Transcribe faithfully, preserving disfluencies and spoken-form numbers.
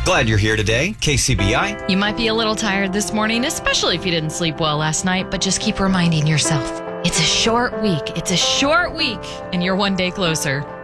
Glad you're here today, K C B I. You might be a little tired this morning, especially if you didn't sleep well last night, but just keep reminding yourself, it's a short week. It's a short week, and you're one day closer.